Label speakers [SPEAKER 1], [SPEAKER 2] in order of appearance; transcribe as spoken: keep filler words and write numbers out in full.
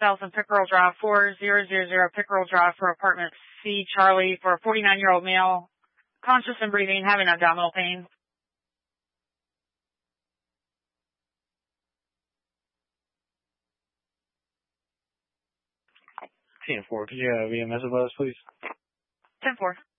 [SPEAKER 1] thousand Pickerel Drive, four zero zero zero Pickerel Drive for apartment C, Charlie, for a forty-nine-year-old male, conscious and breathing, having abdominal pain.
[SPEAKER 2] ten four, could you have E M S above us, please?
[SPEAKER 1] ten four.